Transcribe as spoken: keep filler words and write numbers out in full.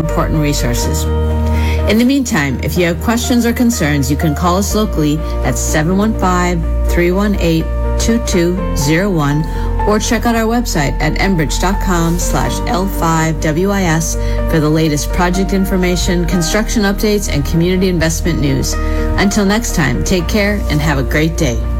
important resources. In the meantime, if you have questions or concerns, you can call us locally at seven one five, three one eight, two two zero one or check out our website at enbridge.com slash L5WIS for the latest project information, construction updates, and community investment news. Until next time, take care and have a great day.